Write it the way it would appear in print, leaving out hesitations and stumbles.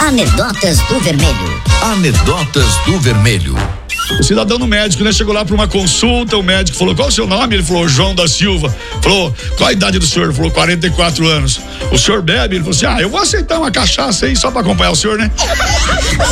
Anedotas do Vermelho. Anedotas do Vermelho. O cidadão no médico, né? Chegou lá para uma consulta, o médico falou: qual o seu nome? Ele falou: João da Silva. Falou: qual a idade do senhor? Ele falou: 44 anos. O senhor bebe? Ele falou assim: eu vou aceitar uma cachaça aí só para acompanhar o senhor, né?